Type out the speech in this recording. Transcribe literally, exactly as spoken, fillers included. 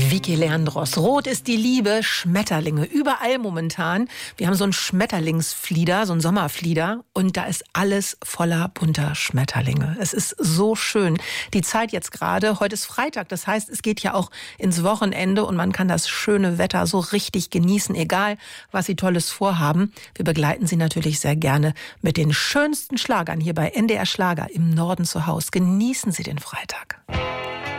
Vicky Leandros. Rot ist die Liebe, Schmetterlinge. Überall momentan. Wir haben so einen Schmetterlingsflieder, so einen Sommerflieder. Und da ist alles voller bunter Schmetterlinge. Es ist so schön. Die Zeit jetzt gerade, heute ist Freitag. Das heißt, es geht ja auch ins Wochenende und man kann das schöne Wetter so richtig genießen, egal was Sie Tolles vorhaben. Wir begleiten Sie natürlich sehr gerne mit den schönsten Schlagern hier bei N D R Schlager im Norden zu Haus. Genießen Sie den Freitag.